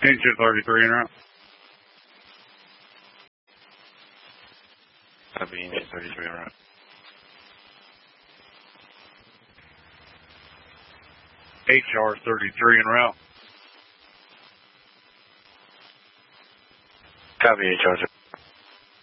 Engine 33 en route. Copy, engine 33 en route. HR 33 en route. Copy, HR.